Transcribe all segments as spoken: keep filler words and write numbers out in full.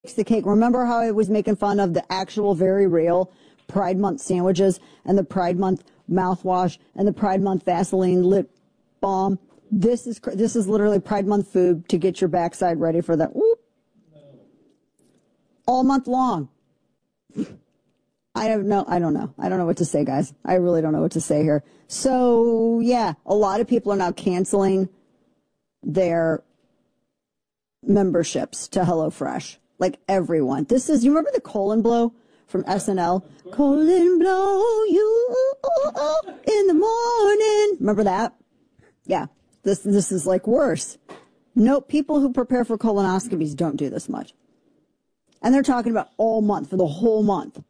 the cake. Remember how I was making fun of the actual, very real Pride Month sandwiches and the Pride Month mouthwash and the Pride Month Vaseline lip balm? This is this is literally Pride Month food to get your backside ready for that. Whoop. All month long. I don't know. I don't know. I don't know what to say, guys. I really don't know what to say here. So, yeah, a lot of people are now canceling their memberships to HelloFresh. Like everyone. This is, you remember the colon blow from S N L? Colon blow you in the morning. Remember that? Yeah. This, this is like worse. No, people who prepare for colonoscopies don't do this much. And they're talking about all month, for the whole month.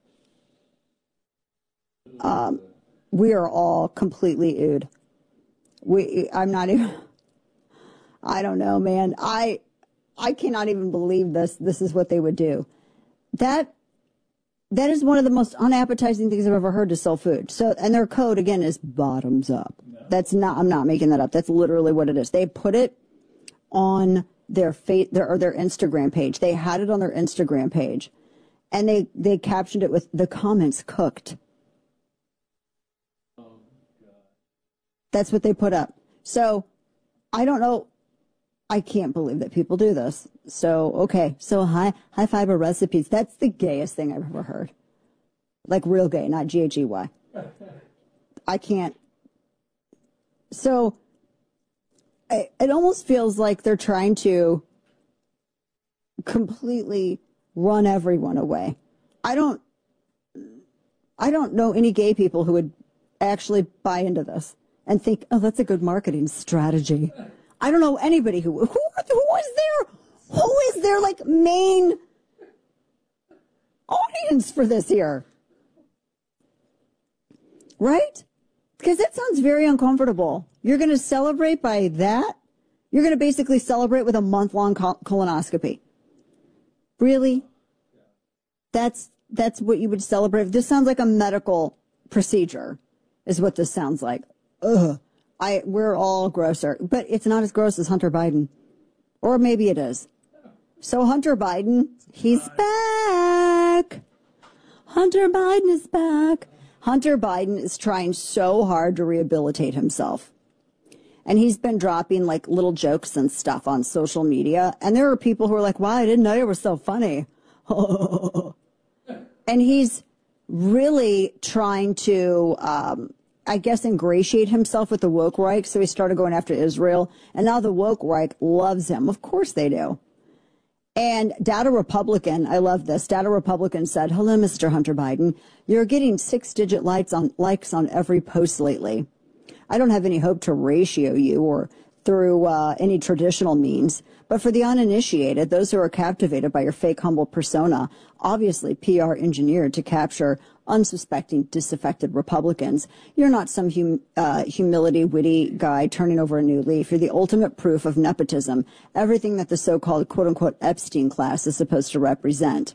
Um, we are all completely ooed. We, I'm not even, I don't know, man. I, I cannot even believe this. This is what they would do. That, that is one of the most unappetizing things I've ever heard to sell food. So, and their code again is bottoms up. No. That's not, I'm not making that up. That's literally what it is. They put it on their fa- their, or their Instagram page. They had it on their Instagram page and they, they captioned it with the comments cooked. Oh, God. That's what they put up. So I don't know. I can't believe that people do this. So, okay. So high, high fiber recipes. That's the gayest thing I've ever heard. Like real gay, not G H E Y. I can't. So it, it almost feels like they're trying to completely run everyone away. I don't, I don't know any gay people who would actually buy into this and think, oh, that's a good marketing strategy. I don't know anybody who, who, who is their, who is their, like, main audience for this here? Right? Because that sounds very uncomfortable. You're going to celebrate by that? You're going to basically celebrate with a month-long col- colonoscopy. Really? That's, that's what you would celebrate? This sounds like a medical procedure, is what this sounds like. Ugh. I, we're all grosser, but it's not as gross as Hunter Biden. Or maybe it is. So Hunter Biden, he's back. Hunter Biden is back. Hunter Biden is trying so hard to rehabilitate himself. And he's been dropping like little jokes and stuff on social media. And there are people who are like, wow, I didn't know you were so funny. And he's really trying to, um, I guess, ingratiate himself with the woke right. So he started going after Israel. And now the woke right loves him. Of course they do. And Data Republican, I love this. Data Republican said, hello, Mister Hunter Biden. You're getting six-digit likes on, likes on every post lately. I don't have any hope to ratio you or through uh, any traditional means. But for the uninitiated, those who are captivated by your fake humble persona, obviously P R engineered to capture unsuspecting, disaffected Republicans, you're not some hum, uh, humility, witty guy turning over a new leaf. You're the ultimate proof of nepotism, everything that the so-called quote-unquote Epstein class is supposed to represent.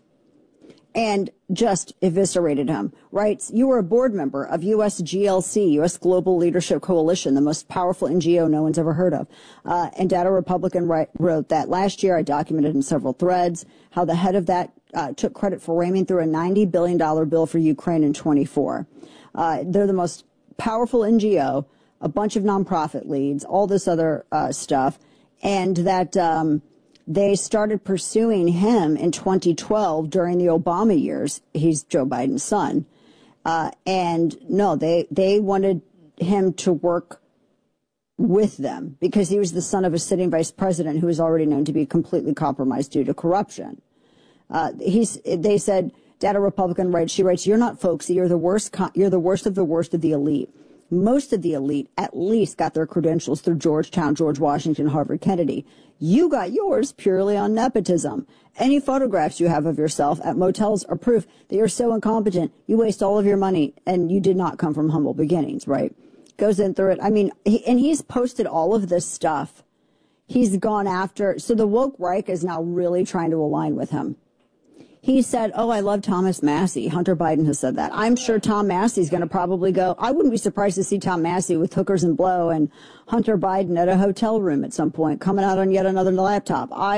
And just eviscerated him. Writes, you were a board member of U S G L C, U S Global Leadership Coalition, the most powerful N G O no one's ever heard of. Uh, and Data Republican write, wrote that last year, I documented in several threads how the head of that uh, took credit for ramming through a ninety billion dollars bill for Ukraine in twenty-four. Uh, they're the most powerful N G O, a bunch of nonprofit leads, all this other uh, stuff, and that um, they started pursuing him in twenty twelve during the Obama years. He's Joe Biden's son. Uh, and no, they, they wanted him to work with them because he was the son of a sitting vice president who was already known to be completely compromised due to corruption. Uh, he's, they said, Data Republican writes, she writes, you're not folksy. You're the worst, you're the worst of the worst of the elite. Most of the elite at least got their credentials through Georgetown, George Washington, Harvard, Kennedy. You got yours purely on nepotism. Any photographs you have of yourself at motels are proof that you're so incompetent, you waste all of your money and you did not come from humble beginnings, right? Goes in through it. I mean, he, and he's posted all of this stuff. He's gone after, so the woke Reich is now really trying to align with him. He said, oh, I love Thomas Massie. Hunter Biden has said that. I'm sure Tom Massie's going to probably go. I wouldn't be surprised to see Tom Massie with hookers and blow and Hunter Biden at a hotel room at some point, coming out on yet another laptop. I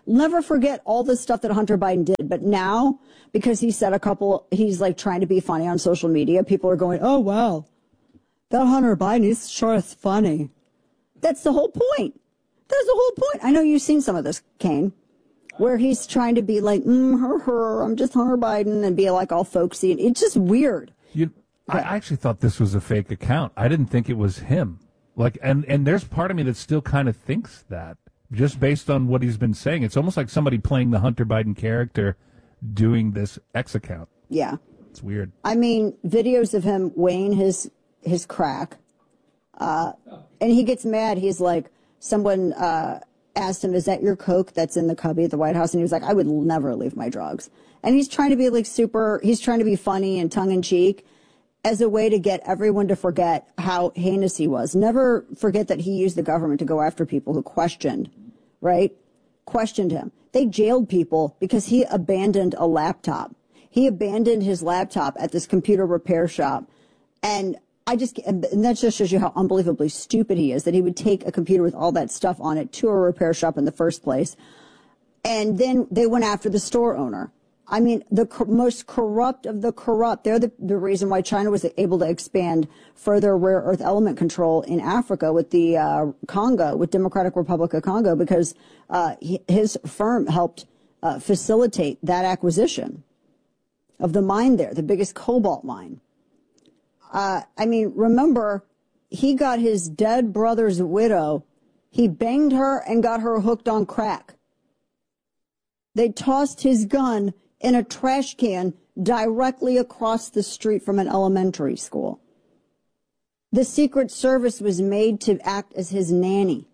never forget all the stuff that Hunter Biden did. But now, because he said a couple, he's like trying to be funny on social media, people are going, oh, wow, that Hunter Biden, he's sure is funny. That's the whole point. That's the whole point. I know you've seen some of this, Kane, where he's trying to be like, mm, her, her, I'm just Hunter Biden, and be like all folksy. And it's just weird. You, I actually thought this was a fake account. I didn't think it was him. Like, and, and there's part of me that still kind of thinks that, just based on what he's been saying. It's almost like somebody playing the Hunter Biden character doing this X account. Yeah. It's weird. I mean, videos of him weighing his his crack. Uh, and he gets mad. He's like, someone uh, asked him, is that your Coke that's in the cubby at the White House? And he was like, I would never leave my drugs. And he's trying to be like super, he's trying to be funny and tongue in cheek as a way to get everyone to forget how heinous he was. Never forget that he used the government to go after people who questioned, right? Questioned him. They jailed people because he abandoned a laptop. He abandoned his laptop at this computer repair shop. And I just, and that just shows you how unbelievably stupid he is, that he would take a computer with all that stuff on it to a repair shop in the first place. And then they went after the store owner. I mean, the co- most corrupt of the corrupt. They're the, the reason why China was able to expand further rare earth element control in Africa with the uh, Congo, with Democratic Republic of Congo, because uh, he, his firm helped uh, facilitate that acquisition of the mine there, the biggest cobalt mine. Uh, I mean, remember, he got his dead brother's widow. He banged her and got her hooked on crack. They tossed his gun in a trash can directly across the street from an elementary school. The Secret Service was made to act as his nanny.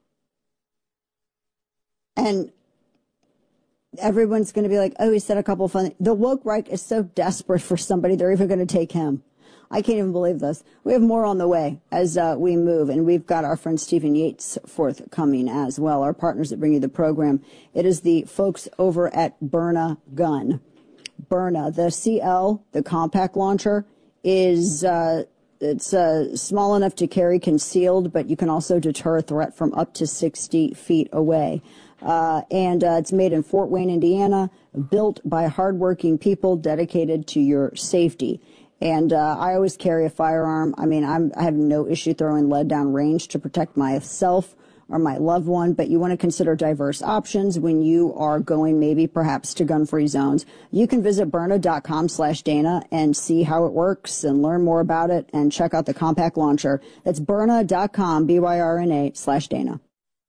And everyone's going to be like, oh, he said a couple of funny. The woke right is so desperate for somebody, they're even going to take him. I can't even believe this. We have more on the way as uh, we move, and we've got our friend Stephen Yates forthcoming as well, our partners that bring you the program. It is the folks over at Byrna Gun. Byrna, the C L, the compact launcher, is uh, it's uh, small enough to carry concealed, but you can also deter a threat from up to sixty feet away. Uh, and uh, it's made in Fort Wayne, Indiana, built by hardworking people dedicated to your safety. And uh, I always carry a firearm. I mean, I'm, I have no issue throwing lead down range to protect myself or my loved one, but you want to consider diverse options when you are going maybe perhaps to gun-free zones. You can visit Byrna.com slash Dana and see how it works and learn more about it and check out the compact launcher. That's Byrna.com, B Y R N A, slash Dana.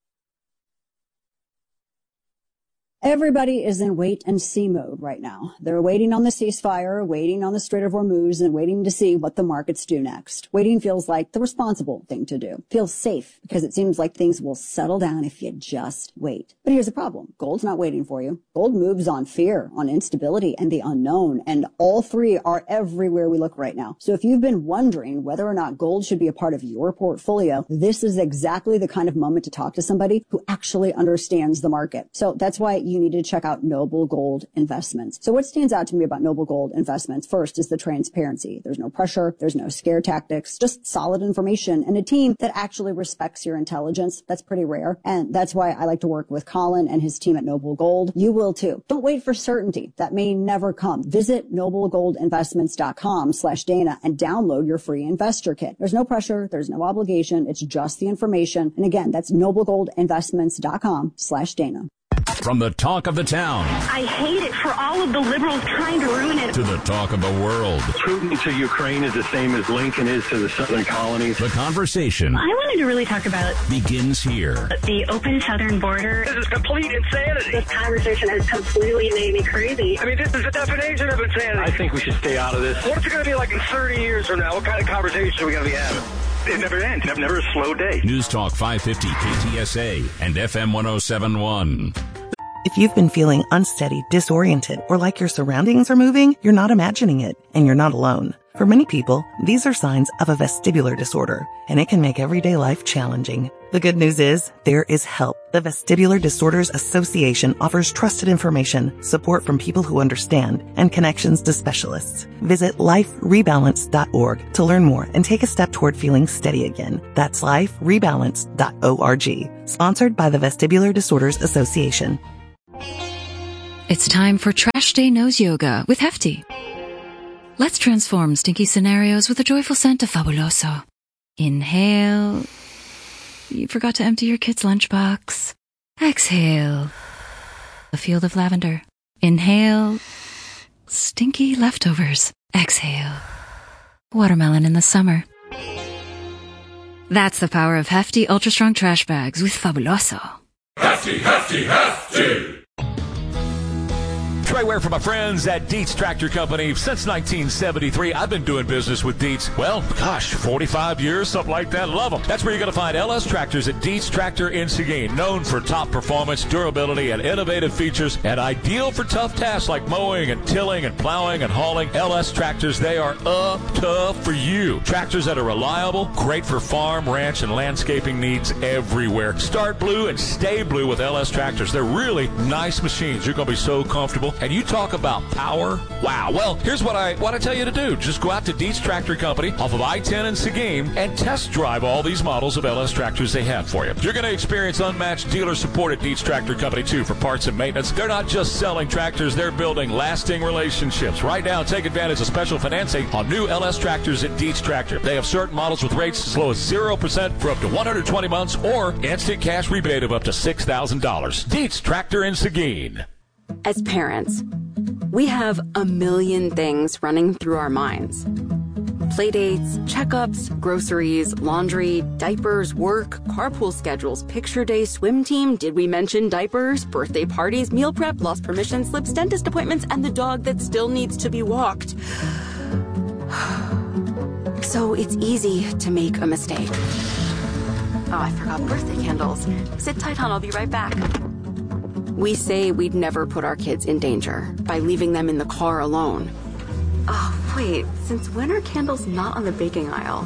Everybody is in wait-and-see mode right now. They're waiting on the ceasefire, waiting on the Strait of Hormuz, and waiting to see what the markets do next. Waiting feels like the responsible thing to do. Feels safe because it seems like things will settle down if you just wait. But here's the problem. Gold's not waiting for you. Gold moves on fear, on instability, and the unknown, and all three are everywhere we look right now. So if you've been wondering whether or not gold should be a part of your portfolio, this is exactly the kind of moment to talk to somebody who actually understands the market. So that's why you need to check out Noble Gold Investments. So what stands out to me about Noble Gold Investments first is the transparency. There's no pressure. There's no scare tactics, just solid information and a team that actually respects your intelligence. That's pretty rare. And that's why I like to work with Colin and his team at Noble Gold. You will too. Don't wait for certainty. That may never come. Visit noblegoldinvestments.com slash Dana and download your free investor kit. There's no pressure. There's no obligation. It's just the information. And again, that's noblegoldinvestments.com slash Dana. From the talk of the town. I hate it for all of the liberals trying to ruin it. To the talk of the world. Putin to Ukraine is the same as Lincoln is to the southern colonies. The conversation. I wanted to really talk about begins here. The open southern border. This is complete insanity. This conversation has completely made me crazy. I mean, this is the definition of insanity. I think we should stay out of this. What's it going to be like in thirty years from now? What kind of conversation are we going to be having? It never ends. Never, never a slow day. News Talk five fifty K T S A and F M one oh seven point one. If you've been feeling unsteady, disoriented, or like your surroundings are moving, you're not imagining it, and you're not alone. For many people, these are signs of a vestibular disorder, and it can make everyday life challenging. The good news is, there is help. The Vestibular Disorders Association offers trusted information, support from people who understand, and connections to specialists. Visit life rebalance dot org to learn more and take a step toward feeling steady again. That's life rebalance dot org. Sponsored by the Vestibular Disorders Association. It's time for Trash Day Nose Yoga with Hefty. Let's transform stinky scenarios with a joyful scent of Fabuloso. Inhale. You forgot to empty your kid's lunchbox. Exhale. A field of lavender. Inhale. Stinky leftovers. Exhale. Watermelon in the summer. That's the power of Hefty Ultra Strong Trash Bags with Fabuloso. Hefty, hefty, hefty! Trey Ware for my friends at Dietz Tractor Company. Since nineteen seventy-three, I've been doing business with Dietz. Well, gosh, forty-five years, something like that. Love them. That's where you're going to find L S Tractors at Dietz Tractor in Seguin. Known for top performance, durability, and innovative features, and ideal for tough tasks like mowing and tilling and plowing and hauling. L S Tractors, they are up tough for you. Tractors that are reliable, great for farm, ranch, and landscaping needs everywhere. Start blue and stay blue with L S Tractors. They're really nice machines. You're going to be so comfortable. And you talk about power. Wow. Well, here's what I what I tell you to do. Just go out to Dietz Tractor Company off of I ten in Seguin and test drive all these models of L S tractors they have for you. You're going to experience unmatched dealer support at Dietz Tractor Company, too, for parts and maintenance. They're not just selling tractors. They're building lasting relationships. Right now, take advantage of special financing on new L S tractors at Dietz Tractor. They have certain models with rates as low as zero percent for up to one hundred twenty months or instant cash rebate of up to six thousand dollars. Dietz Tractor in Seguin. As parents, we have a million things running through our minds. Playdates, checkups, groceries, laundry, diapers, work, carpool schedules, picture day, swim team, did we mention diapers, birthday parties, meal prep, lost permission slips, dentist appointments, and the dog that still needs to be walked. So it's easy to make a mistake. Oh, I forgot birthday candles. Sit tight, hon, I'll be right back. We say we'd never put our kids in danger by leaving them in the car alone. Oh, wait, since when are candles not on the baking aisle?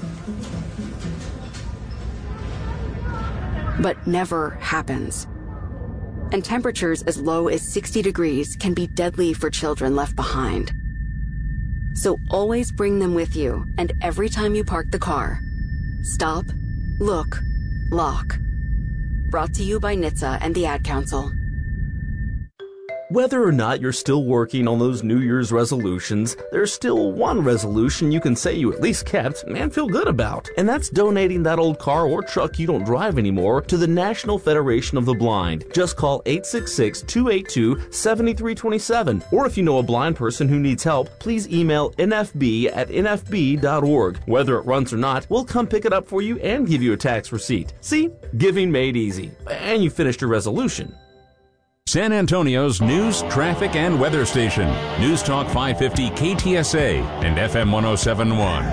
But never happens. And temperatures as low as sixty degrees can be deadly for children left behind. So always bring them with you, and every time you park the car, stop, look, lock. Brought to you by N H T S A and the Ad Council. Whether or not you're still working on those New Year's resolutions, there's still one resolution you can say you at least kept and feel good about. And that's donating that old car or truck you don't drive anymore to the National Federation of the Blind. Just call eight six six, two eight two, seven three two seven. Or if you know a blind person who needs help, please email N F B at N F B dot org. Whether it runs or not, we'll come pick it up for you and give you a tax receipt. See? Giving made easy. And you finished your resolution. San Antonio's news, traffic, and weather station. News Talk five fifty K T S A and F M one oh seven point one.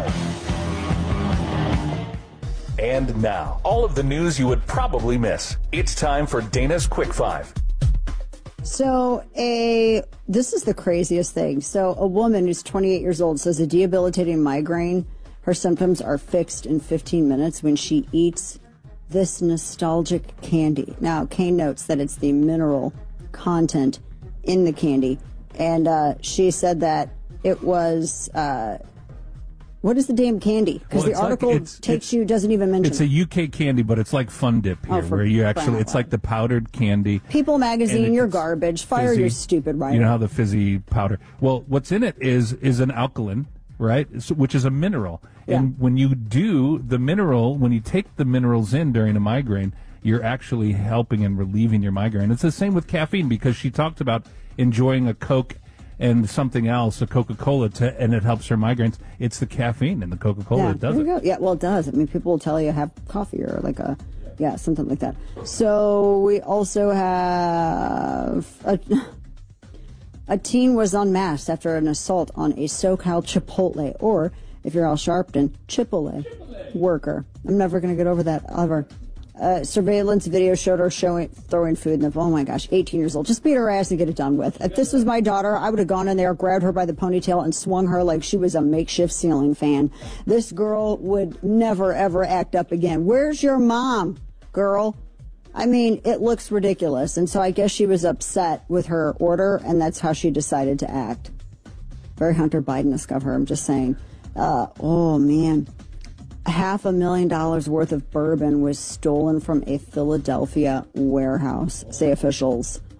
And now, all of the news you would probably miss. It's time for Dana's Quick Five. So a this is the craziest thing. So a woman who's twenty-eight years old says a debilitating migraine, her symptoms are fixed in fifteen minutes when she eats this nostalgic candy. Now, Kane notes that it's the mineral content in the candy. And uh, she said that it was, uh, what is the damn candy? Because well, the article like, it's, takes it's, you, doesn't even mention It's a U K candy, but it's like Fun Dip here, oh, for, where you actually, it's like the powdered candy. People magazine, you're garbage. Fire fizzy, your stupid writer. You know how the fizzy powder. Well, what's in it is is an alkaline, right? So, which is a mineral. Yeah. And when you do the mineral, when you take the minerals in during a migraine, you're actually helping and relieving your migraine. It's the same with caffeine, because she talked about enjoying a Coke and something else, a Coca-Cola, to, and it helps her migraines. It's the caffeine in the Coca-Cola yeah, that does there it. you go. Yeah, well, it does. I mean, people will tell you have coffee or like a, yeah, something like that. So we also have a, a teen was unmasked after an assault on a SoCal Chipotle, or if you're Al Sharpton, Chipotle worker. I'm never going to get over that ever. Uh, surveillance video showed her showing throwing food in the, oh my gosh, eighteen years old. Just beat her ass and get it done with. If this was my daughter, I would have gone in there, grabbed her by the ponytail, and swung her like she was a makeshift ceiling fan. This girl would never, ever act up again. Where's your mom, girl? I mean, it looks ridiculous. And so I guess she was upset with her order, and that's how she decided to act. Very Hunter Biden-esque of her, I'm just saying. Uh, oh, man. Half a million dollars worth of bourbon was stolen from a Philadelphia warehouse, say officials.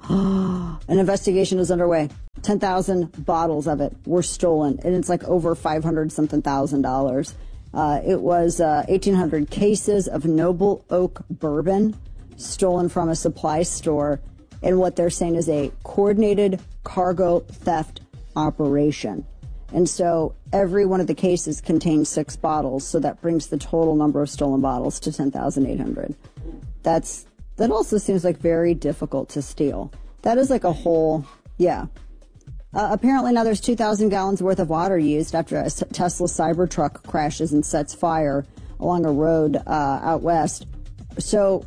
An investigation is underway. ten thousand bottles of it were stolen, and it's like over five hundred something thousand dollars. Uh, it was uh, eighteen hundred cases of Noble Oak bourbon stolen from a supply store in what they're saying is a coordinated cargo theft operation. And so every one of the cases contains six bottles, so that brings the total number of stolen bottles to ten thousand eight hundred. That's that also seems like very difficult to steal. That is like a whole, yeah. Uh, apparently now there's two thousand gallons worth of water used after a Tesla Cybertruck crashes and sets fire along a road uh, out west. So,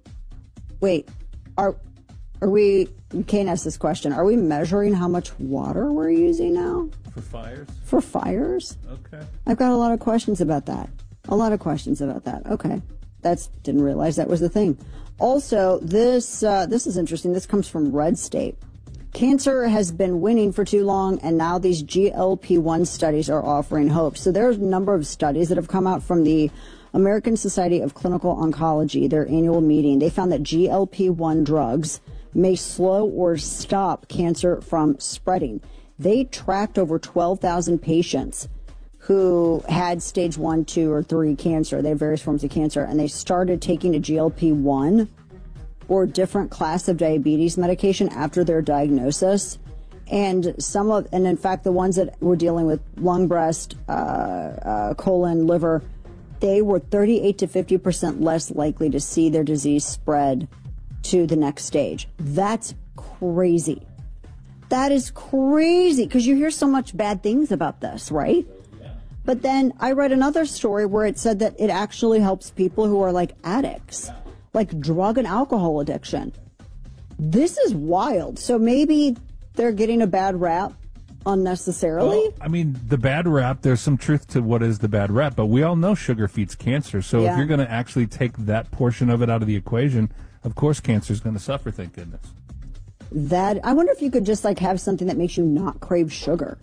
wait, are are we, you can't ask this question, are we measuring how much water we're using now? For fires? For fires? Okay. I've got a lot of questions about that. A lot of questions about that. Okay. That's, didn't realize that was the thing. Also, this uh, this is interesting. This comes from Red State. Cancer has been winning for too long, and now these G L P one studies are offering hope. So there's a number of studies that have come out from the American Society of Clinical Oncology, their annual meeting. They found that G L P one drugs may slow or stop cancer from spreading. They tracked over twelve thousand patients who had stage one, two, or three cancer. They have various forms of cancer, and they started taking a G L P one or different class of diabetes medication after their diagnosis. And some of, and in fact, the ones that were dealing with lung, breast, uh, uh, colon, liver, they were thirty-eight to fifty percent less likely to see their disease spread to the next stage. That's crazy. That is crazy, because you hear so much bad things about this, right? But then I read another story where it said that it actually helps people who are like addicts, like drug and alcohol addiction. This is wild. So maybe they're getting a bad rap unnecessarily. Well, I mean, the bad rap, there's some truth to what is the bad rap, but we all know sugar feeds cancer. So Yeah. if you're going to actually take that portion of it out of the equation, of course cancer is going to suffer, thank goodness. That, I wonder if you could just like have something that makes you not crave sugar.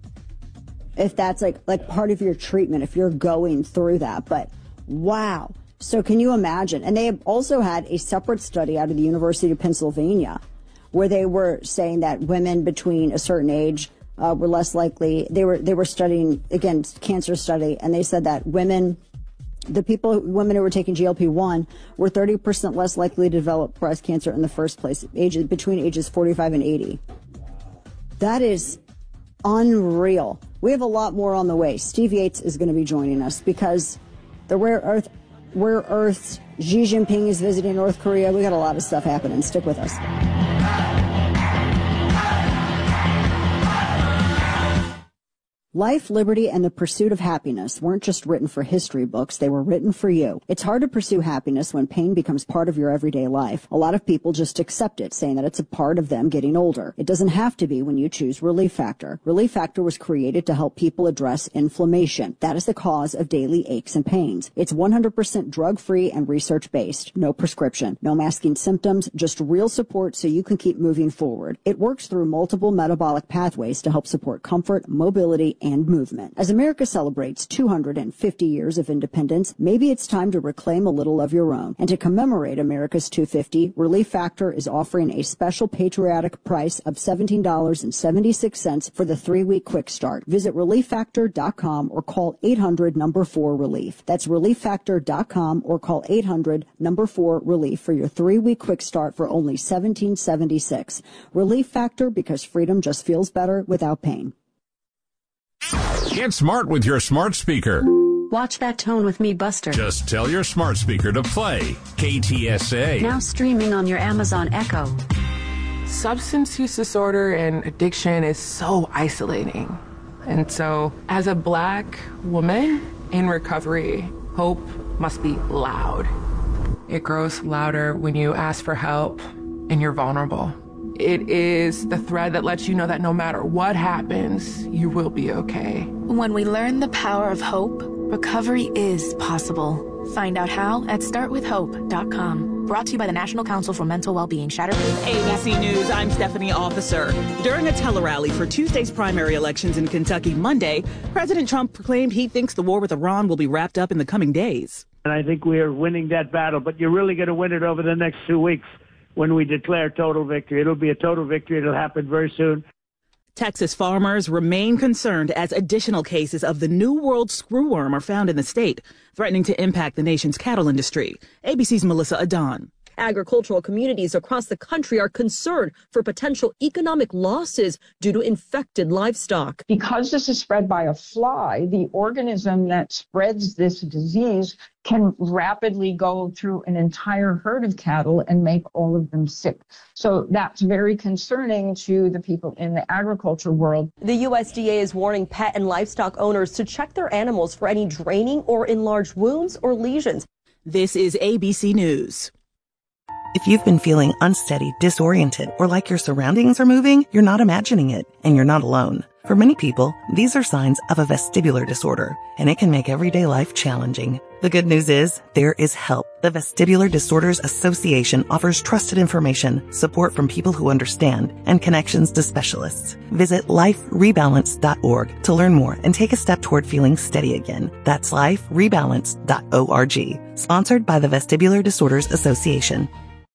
If that's like, like part of your treatment, if you're going through that. But wow. So can you imagine? And they have also had a separate study out of the University of Pennsylvania where they were saying that women between a certain age uh, were less likely. They were, they were studying, again, cancer study, and they said that women, the people, women who were taking G L P one were thirty percent less likely to develop breast cancer in the first place, ages, between ages forty-five and eighty. That is unreal. We have a lot more on the way. Steve Yates is going to be joining us because the rare earth, rare earths, Xi Jinping is visiting North Korea. We got a lot of stuff happening. Stick with us. Life, liberty, and the pursuit of happiness weren't just written for history books, they were written for you. It's hard to pursue happiness when pain becomes part of your everyday life. A lot of people just accept it, saying that it's a part of them getting older. It doesn't have to be when you choose Relief Factor. Relief Factor was created to help people address inflammation. That is the cause of daily aches and pains. It's one hundred percent drug-free and research-based. No prescription, no masking symptoms, just real support so you can keep moving forward. It works through multiple metabolic pathways to help support comfort, mobility, and movement. As America celebrates two hundred fifty years of independence, maybe it's time to reclaim a little of your own. And to commemorate America's two hundred fifty, Relief Factor is offering a special patriotic price of seventeen dollars and seventy-six cents for the three-week quick start. Visit relief factor dot com or call eight hundred number four relief. That's relief factor dot com or call eight hundred number four relief for your three-week quick start for only seventeen dollars and seventy-six cents. Relief Factor, because freedom just feels better without pain. Get smart with your smart speaker. Watch That Tone with me, Buster. Just tell your smart speaker to play K T S A. Now streaming on your Amazon Echo. Substance use disorder and addiction is so isolating. And so, as a Black woman in recovery, hope must be loud. It grows louder when you ask for help and you're vulnerable. It is the thread that lets you know that no matter what happens, you will be okay. When we learn the power of hope, recovery is possible. Find out how at start with hope dot com. Brought to you by the National Council for Mental Wellbeing. Shatter. A B C News, I'm Stephanie Officer. During a tele-rally for Tuesday's primary elections in Kentucky Monday, President Trump proclaimed he thinks the war with Iran will be wrapped up in the coming days. And I think we are winning that battle, but you're really going to win it over the next two weeks. when we declare total victory. It'll be a total victory. It'll happen very soon. Texas farmers remain concerned as additional cases of the New World screwworm are found in the state, threatening to impact the nation's cattle industry. A B C's Melissa Adon. Agricultural communities across the country are concerned for potential economic losses due to infected livestock. Because this is spread by a fly, the organism that spreads this disease can rapidly go through an entire herd of cattle and make all of them sick. So that's very concerning to the people in the agriculture world. The U S D A is warning pet and livestock owners to check their animals for any draining or enlarged wounds or lesions. This is A B C News. If you've been feeling unsteady, disoriented, or like your surroundings are moving, you're not imagining it, and you're not alone. For many people, these are signs of a vestibular disorder, and it can make everyday life challenging. The good news is, there is help. The Vestibular Disorders Association offers trusted information, support from people who understand, and connections to specialists. Visit life rebalance dot org to learn more and take a step toward feeling steady again. That's life rebalance dot org. Sponsored by the Vestibular Disorders Association.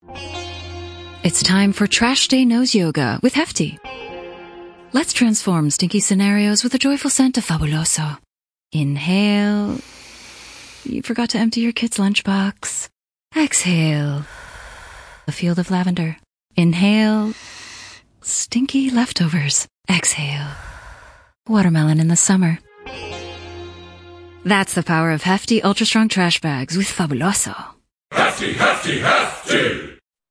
It's time for Trash Day Nose Yoga with Hefty. Let's transform stinky scenarios with a joyful scent of Fabuloso. Inhale. You forgot to empty your kid's lunchbox. Exhale. A field of lavender. Inhale. Stinky leftovers. Exhale. Watermelon in the summer. That's the power of Hefty Ultra Strong Trash Bags with Fabuloso. Hefty, hefty, hefty!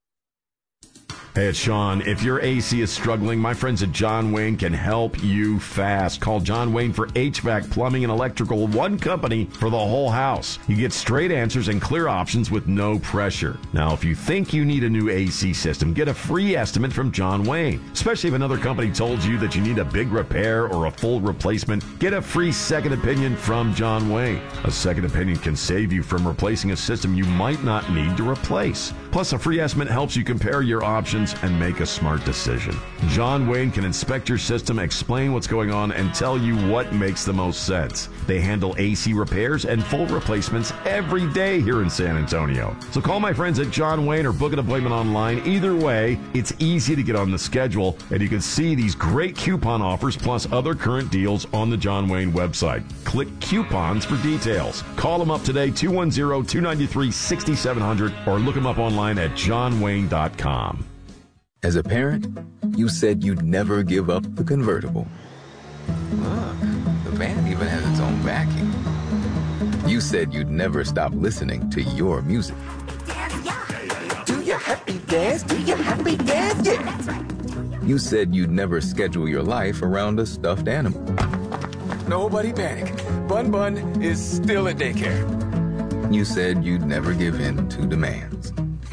Hey, it's Sean. If your A C is struggling, my friends at John Wayne can help you fast. Call John Wayne for H V A C, plumbing, and electrical. One company for the whole house. You get straight answers and clear options with no pressure. Now, if you think you need a new A C system, get a free estimate from John Wayne. Especially if another company told you that you need a big repair or a full replacement, get a free second opinion from John Wayne. A second opinion can save you from replacing a system you might not need to replace. Plus, a free estimate helps you compare your options and make a smart decision. John Wayne can inspect your system, explain what's going on, and tell you what makes the most sense. They handle A C repairs and full replacements every day here in San Antonio. So call my friends at John Wayne or book an appointment online. Either way, it's easy to get on the schedule, and you can see these great coupon offers plus other current deals on the John Wayne website. Click coupons for details. Call them up today, two one zero, two nine three, six seven zero zero, or look them up online at john wayne dot com. As a parent, you said you'd never give up the convertible. Look, the van even has its own vacuum. You said you'd never stop listening to your music. Do your happy dance, do your happy dance, yeah. You said you'd never schedule your life around a stuffed animal. Nobody panic. Bun Bun is still at daycare. You said you'd never give in to demands.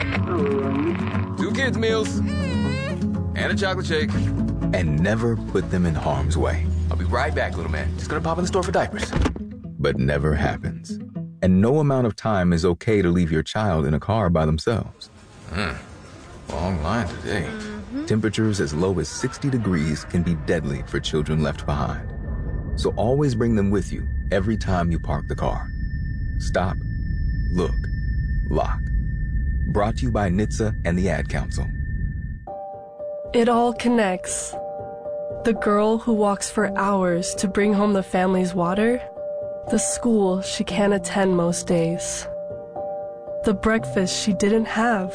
Two kids' meals. And a chocolate shake. And never put them in harm's way. I'll be right back, little man. Just gonna pop in the store for diapers. But never happens. And no amount of time is okay to leave your child in a car by themselves. Mm. Long line today. Mm-hmm. Temperatures as low as sixty degrees can be deadly for children left behind. So always bring them with you every time you park the car. Stop, look, lock. Brought to you by N H T S A and the Ad Council. It all connects. The girl who walks for hours to bring home the family's water, the school she can't attend most days, the breakfast she didn't have,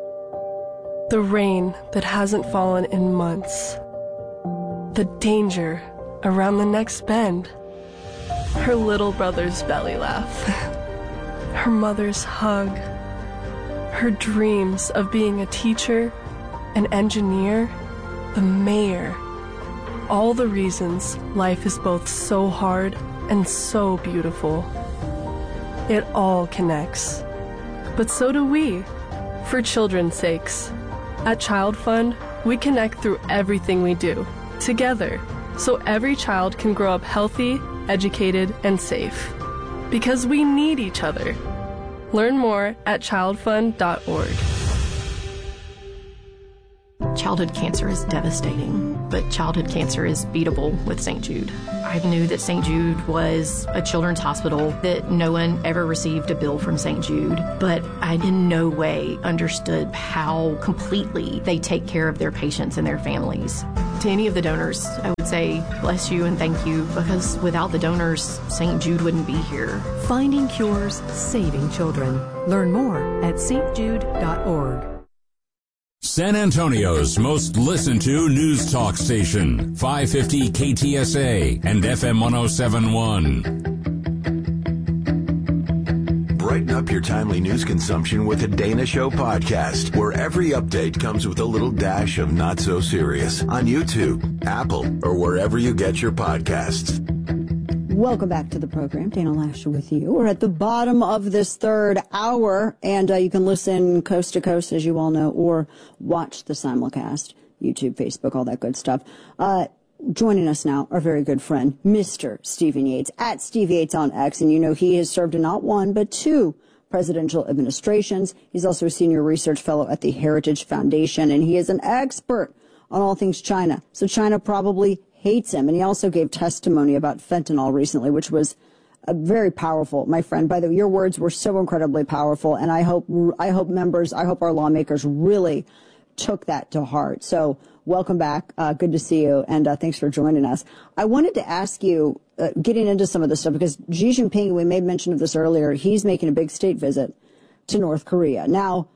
the rain that hasn't fallen in months, the danger around the next bend, her little brother's belly laugh, her mother's hug, her dreams of being a teacher, an engineer, the mayor. All the reasons life is both so hard and so beautiful. It all connects. But so do we, for children's sakes. At Child Fund, we connect through everything we do, together, so every child can grow up healthy, educated, and safe. Because we need each other. Learn more at child fund dot org. Childhood cancer is devastating, but childhood cancer is beatable with Saint Jude. I knew that Saint Jude was a children's hospital, that no one ever received a bill from Saint Jude, but I in no way understood how completely they take care of their patients and their families. To any of the donors, I would say bless you and thank you, because without the donors, Saint Jude wouldn't be here. Finding cures, saving children. Learn more at s t jude dot org. San Antonio's most listened to news talk station, five fifty K T S A and F M one oh seven point one. Brighten up your timely news consumption with the Dana Show podcast, where every update comes with a little dash of not so serious on YouTube, Apple, or wherever you get your podcasts. Welcome back to the program. Dana Lasher with you. We're at the bottom of this third hour, and uh, you can listen coast to coast, as you all know, or watch the simulcast, YouTube, Facebook, all that good stuff. Uh, joining us now, our very good friend, Mister Stephen Yates, at Steve Yates on X, and you know he has served in not one, but two presidential administrations. He's also a senior research fellow at the Heritage Foundation, and he is an expert on all things China. So China probably hates him. And he also gave testimony about fentanyl recently, which was a very powerful, my friend. By the way, your words were so incredibly powerful. And I hope, I hope members, I hope our lawmakers really took that to heart. So welcome back. Uh, good to see you. And uh, thanks for joining us. I wanted to ask you, uh, getting into some of this stuff, because Xi Jinping, we made mention of this earlier, he's making a big state visit to North Korea. Now,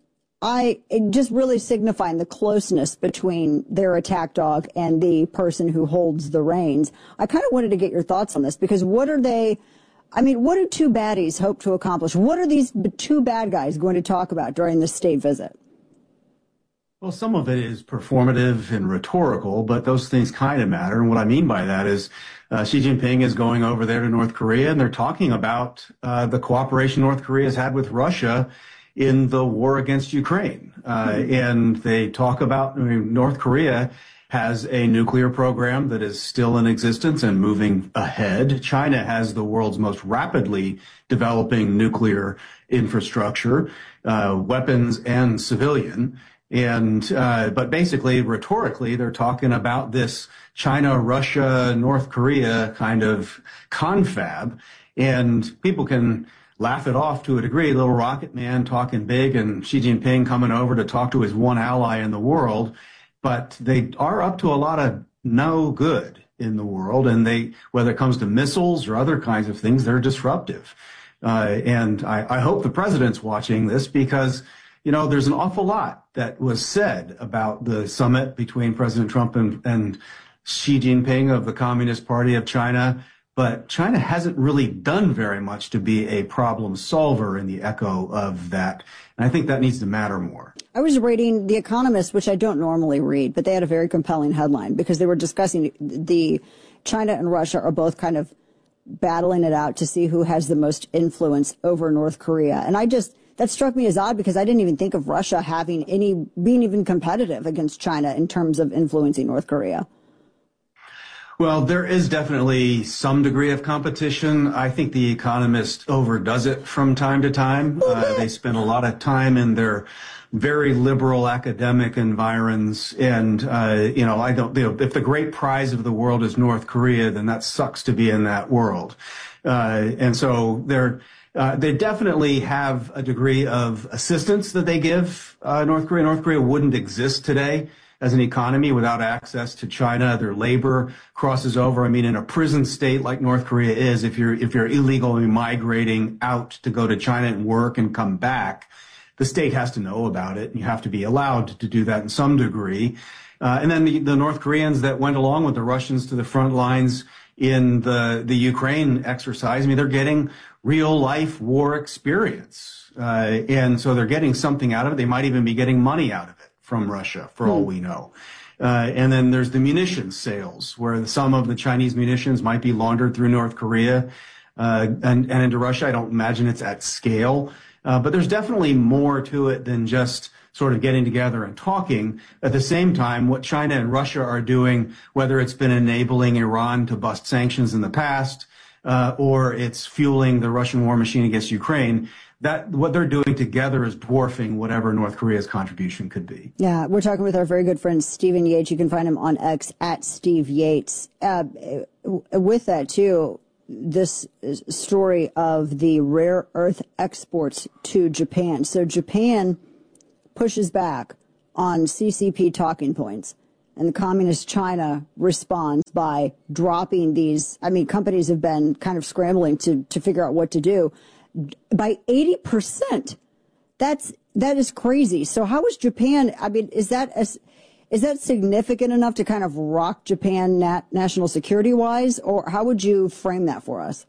I it just really signifying the closeness between their attack dog and the person who holds the reins. I kind of wanted to get your thoughts on this, because what are they, I mean, what do two baddies hope to accomplish? What are these two bad guys going to talk about during this state visit? Well, some of it is performative and rhetorical, but those things kind of matter. And what I mean by that is uh, Xi Jinping is going over there to North Korea, and they're talking about uh, the cooperation North Korea has had with Russia in the war against Ukraine. Uh, and they talk about, I mean, North Korea has a nuclear program that is still in existence and moving ahead. China has the world's most rapidly developing nuclear infrastructure, uh, weapons and civilian. And, uh, but basically, rhetorically, they're talking about this China, Russia, North Korea kind of confab. And people can laugh it off to a degree, little rocket man talking big and Xi Jinping coming over to talk to his one ally in the world. But they are up to a lot of no good in the world. And they, whether it comes to missiles or other kinds of things, they're disruptive. Uh, and I, I hope the president's watching this, because, you know, there's an awful lot that was said about the summit between President Trump and, and Xi Jinping of the Communist Party of China. But China hasn't really done very much to be a problem solver in the echo of that. And I think that needs to matter more. I was reading The Economist, which I don't normally read, but they had a very compelling headline, because they were discussing the China and Russia are both kind of battling it out to see who has the most influence over North Korea. And I just, that struck me as odd, because I didn't even think of Russia having any, being even competitive against China in terms of influencing North Korea. Well, there is definitely some degree of competition. I think The Economist overdoes it from time to time. Uh, they spend a lot of time in their very liberal academic environs. And, uh, you know, I don't, you know, if the great prize of the world is North Korea, then that sucks to be in that world. Uh, and so they're, uh, they definitely have a degree of assistance that they give uh, North Korea. North Korea wouldn't exist today as an economy without access to China. Their labor crosses over. I mean, in a prison state like North Korea is, if you're if you're illegally migrating out to go to China and work and come back, the state has to know about it, and you have to be allowed to do that in some degree. Uh, and then the, the North Koreans that went along with the Russians to the front lines in the the Ukraine exercise, I mean, they're getting real life war experience, uh, and so they're getting something out of it. They might even be getting money out of it from Russia, for all we know. Uh, and then there's the munitions sales, where some of the Chinese munitions might be laundered through North Korea uh, and, and into Russia. I don't imagine it's at scale. Uh, but there's definitely more to it than just sort of getting together and talking. At the same time, what China and Russia are doing, whether it's been enabling Iran to bust sanctions in the past, uh, or it's fueling the Russian war machine against Ukraine, that what they're doing together is dwarfing whatever North Korea's contribution could be. Yeah, we're talking with our very good friend Stephen Yates. You can find him on X at Steve Yates. Uh, with that, too, this story of the rare earth exports to Japan. So Japan pushes back on C C P talking points, and the communist China responds by dropping these. I mean, companies have been kind of scrambling to, to figure out what to do. By eighty percent. That's, that is crazy. So how is Japan, I mean, is that as, is that significant enough to kind of rock Japan nat, national security wise, or how would you frame that for us?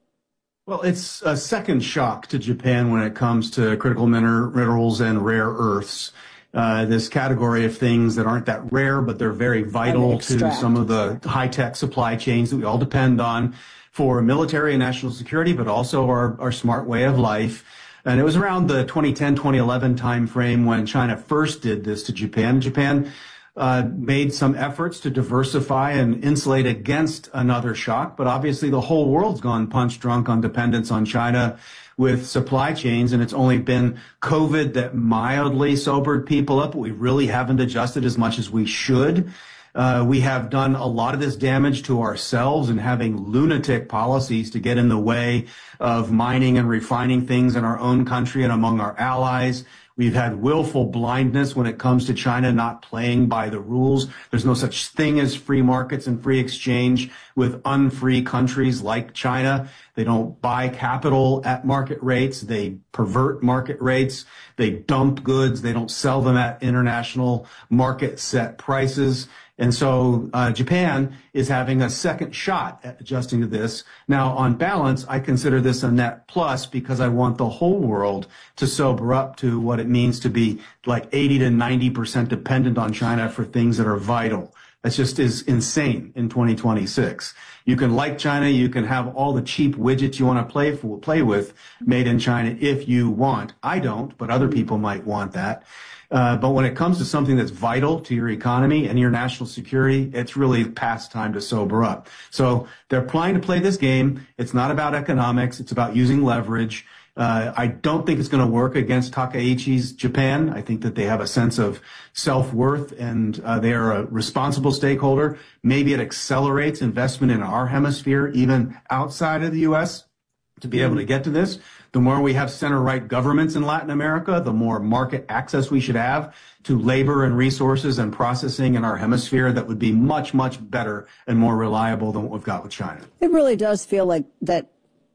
Well, it's a second shock to Japan when it comes to critical minerals and rare earths. Uh, this category of things that aren't that rare, but they're very vital to some of the high-tech supply chains that we all depend on for military and national security, but also our, our smart way of life. And it was around the twenty ten, twenty eleven timeframe when China first did this to Japan. Japan uh, made some efforts to diversify and insulate against another shock, but obviously the whole world's gone punch drunk on dependence on China with supply chains, and it's only been COVID that mildly sobered people up, but we really haven't adjusted as much as we should. Uh, we have done a lot of this damage to ourselves and having lunatic policies to get in the way of mining and refining things in our own country and among our allies. We've had willful blindness when it comes to China not playing by the rules. There's no such thing as free markets and free exchange with unfree countries like China. They don't buy capital at market rates. They pervert market rates. They dump goods. They don't sell them at international market set prices. And so uh, Japan is having a second shot at adjusting to this. Now, on balance, I consider this a net plus because I want the whole world to sober up to what it means to be like eighty to ninety percent dependent on China for things that are vital. That just is insane in twenty twenty-six. You can like China, you can have all the cheap widgets you want to play for, play with made in China if you want. I don't, but other people might want that. Uh, but when it comes to something that's vital to your economy and your national security, it's really past time to sober up. So they're planning to play this game. It's not about economics. It's about using leverage. Uh, I don't think it's going to work against Takaichi's Japan. I think that they have a sense of self-worth and uh, they are a responsible stakeholder. Maybe it accelerates investment in our hemisphere, even outside of the U S, to be able to get to this. The more we have center-right governments in Latin America, the more market access we should have to labor and resources and processing in our hemisphere that would be much, much better and more reliable than what we've got with China. It really does feel like that.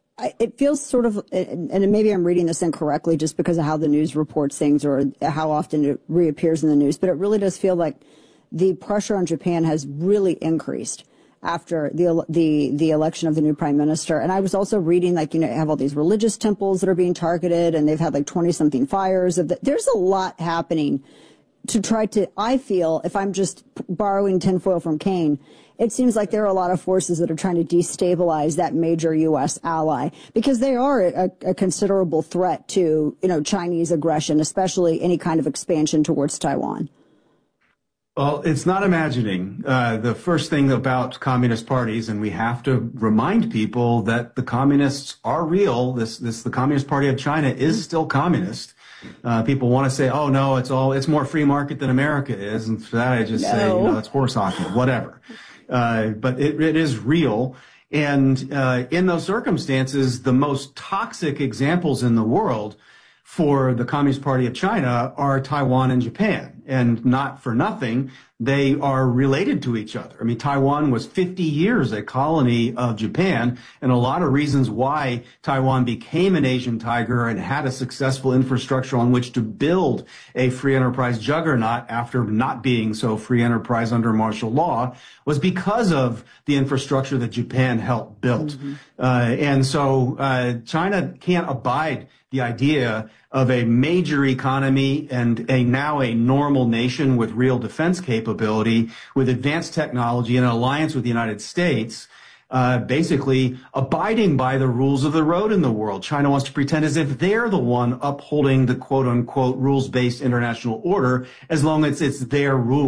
It feels sort of, and maybe I'm reading this incorrectly just because of how the news reports things or how often it reappears in the news, but it really does feel like the pressure on Japan has really increased after the the the election of the new prime minister. And I was also reading, like, you know, have all these religious temples that are being targeted, and they've had like twenty something fires. Of the, there's a lot happening to try to, I feel, if I'm just borrowing tinfoil from Kane, it seems like there are a lot of forces that are trying to destabilize that major U S ally because they are a, a considerable threat to, you know, Chinese aggression, especially any kind of expansion towards Taiwan. Well, it's not imagining. Uh, the first thing about communist parties, and we have to remind people that the communists are real. This, this, the Communist Party of China is still communist. Uh, people want to say, oh no, it's all, it's more free market than America is. And for that, I just no. say, you know, that's horse hockey, whatever. Uh, but it, it is real. And, uh, in those circumstances, the most toxic examples in the world for the Communist Party of China are Taiwan and Japan. And not for nothing, they are related to each other. I mean, Taiwan was fifty years a colony of Japan, and a lot of reasons why Taiwan became an Asian tiger and had a successful infrastructure on which to build a free enterprise juggernaut after not being so free enterprise under martial law was because of the infrastructure that Japan helped build. Mm-hmm. Uh, and so uh, China can't abide the idea of a major economy and a now a normal nation with real defense capability, with advanced technology and an alliance with the United States, uh, basically abiding by the rules of the road in the world. China wants to pretend as if they're the one upholding the quote-unquote rules-based international order as long as it's their rule.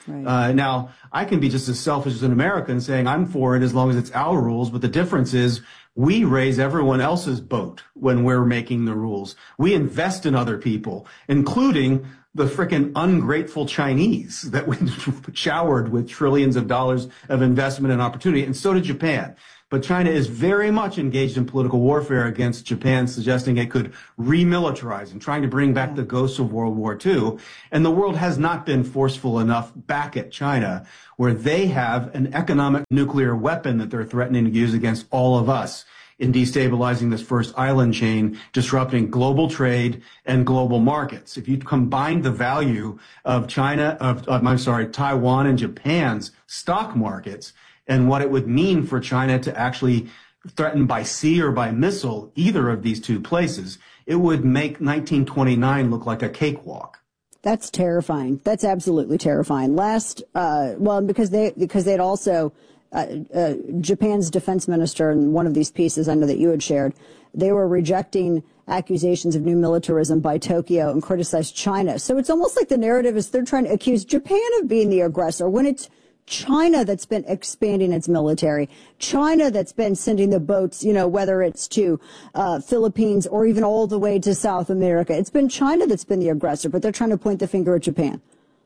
Right. Uh, now, I can be just as selfish as an American saying I'm for it as long as it's our rules, but the difference is we raise everyone else's boat when we're making the rules. We invest in other people, including the frickin' ungrateful Chinese that we showered with trillions of dollars of investment and opportunity, and so did Japan. But China is very much engaged in political warfare against Japan, suggesting it could remilitarize and trying to bring back the ghosts of World War Two. And the world has not been forceful enough back at China, where they have an economic nuclear weapon that they're threatening to use against all of us in destabilizing this first island chain, disrupting global trade and global markets. If you combine the value of China, of, of I'm sorry, Taiwan and Japan's stock markets, and what it would mean for China to actually threaten by sea or by missile either of these two places, it would make nineteen twenty-nine look like a cakewalk. That's terrifying. That's absolutely terrifying. Last, uh, well, because they because they'd also uh, uh, Japan's defense minister in one of these pieces I know that you had shared, they were rejecting accusations of new militarism by Tokyo and criticized China. So it's almost like the narrative is they're trying to accuse Japan of being the aggressor when it's China that's been expanding its military, China that's been sending the boats, you know, whether it's to uh, Philippines or even all the way to South America. It's been China that's been the aggressor, but they're trying to point the finger at Japan.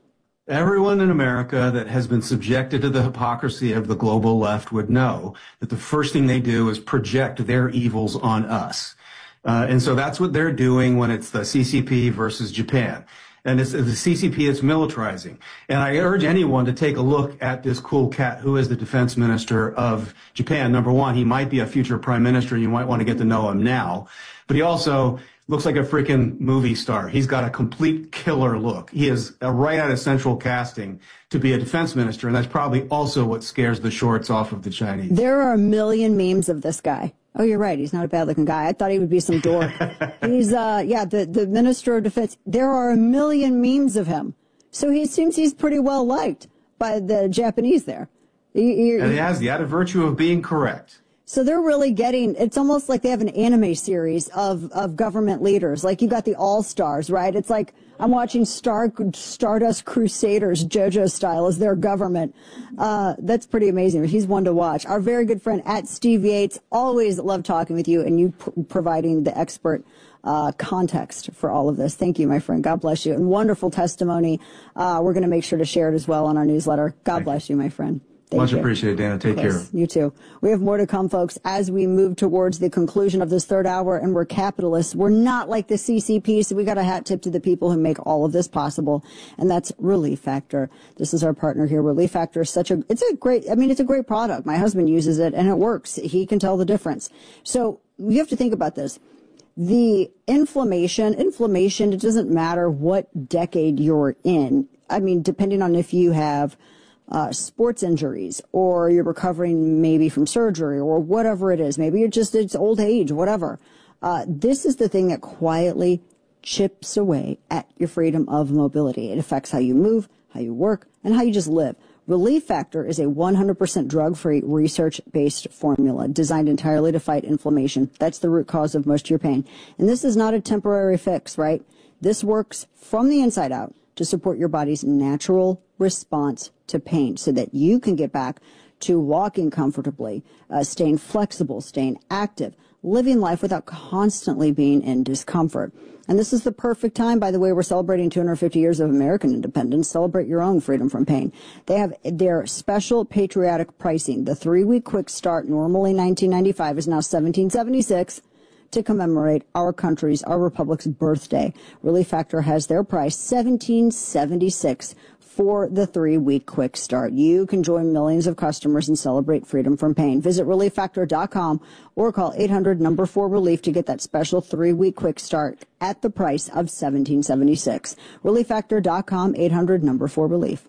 Everyone in America that has been subjected to the hypocrisy of the global left would know that the first thing they do is project their evils on us. Uh, and so that's what they're doing when it's the C C P versus Japan. And it's the C C P that's militarizing. And I urge anyone to take a look at this cool cat who is the defense minister of Japan. Number one, he might be a future prime minister. You might want to get to know him now. But he also looks like a freaking movie star. He's got a complete killer look. He is right out of central casting to be a defense minister. And that's probably also what scares the shorts off of the Chinese. There are a million memes of this guy. Oh, you're right. He's not a bad-looking guy. I thought he would be some dork. He's, uh, yeah, the, the Minister of Defense. There are a million memes of him. So he seems he's pretty well liked by the Japanese there. He, he, and he has the added virtue of being correct. So they're really getting, it's almost like they have an anime series of, of government leaders. Like you got the All-Stars, right? It's like I'm watching Star, Stardust Crusaders, JoJo style, as their government. Uh, that's pretty amazing. He's one to watch. Our very good friend at Steve Yates, always love talking with you and you pr- providing the expert uh, context for all of this. Thank you, my friend. God bless you. And wonderful testimony. Uh, we're going to make sure to share it as well on our newsletter. God Thank bless you, my friend. Thank Much you. appreciated, Dana. Take care. You too. We have more to come, folks, as we move towards the conclusion of this third hour, and we're capitalists. We're not like the C C P, so we got a hat tip to the people who make all of this possible, and that's Relief Factor. This is our partner here. Relief Factor is such a, it's a great, I mean, it's a great product. My husband uses it, and it works. He can tell the difference. So you have to think about this. The inflammation, inflammation, it doesn't matter what decade you're in. I mean, depending on if you have Uh, sports injuries, or you're recovering maybe from surgery, or whatever it is. Maybe you're just, it's old age, whatever. Uh, this is the thing that quietly chips away at your freedom of mobility. It affects how you move, how you work, and how you just live. Relief Factor is a one hundred percent drug-free, research-based formula designed entirely to fight inflammation. That's the root cause of most of your pain. And this is not a temporary fix, right? This works from the inside out to support your body's natural response to pain so that you can get back to walking comfortably, uh, staying flexible, staying active, living life without constantly being in discomfort. And this is the perfect time, by the way, we're celebrating two hundred fifty years of American independence. Celebrate your own freedom from pain. They have their special patriotic pricing. The three-week quick start, normally nineteen ninety-five, is now seventeen seventy-six. To commemorate our country's, our republic's birthday. Relief Factor has their price, seventeen seventy-six for the three-week quick start. You can join millions of customers and celebrate freedom from pain. Visit relief factor dot com or call eight hundred number four relief to get that special three-week quick start at the price of seventeen seventy-six. relief factor dot com, eight hundred number four relief.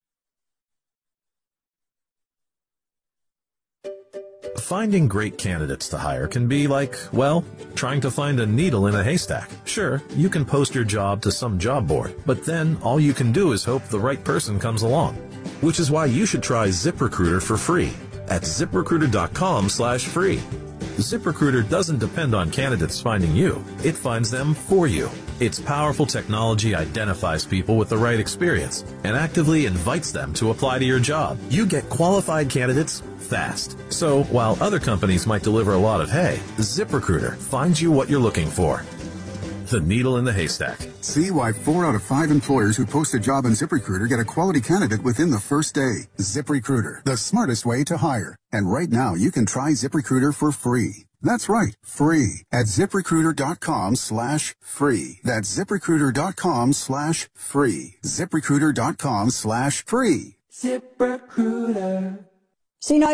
Finding great candidates to hire can be like, well, trying to find a needle in a haystack. Sure, you can post your job to some job board, but then all you can do is hope the right person comes along. Which is why you should try ZipRecruiter for free at zip recruiter dot com slash free. ZipRecruiter doesn't depend on candidates finding you. It finds them for you. Its powerful technology identifies people with the right experience and actively invites them to apply to your job. You get qualified candidates fast. So while other companies might deliver a lot of hay, ZipRecruiter finds you what you're looking for. The needle in the haystack. See why four out of five employers who post a job on ZipRecruiter get a quality candidate within the first day. ZipRecruiter, the smartest way to hire. And right now, you can try ZipRecruiter for free. That's right, free at ZipRecruiter.com slash free. That's ZipRecruiter.com slash free. ZipRecruiter.com slash free. ZipRecruiter. So, you know,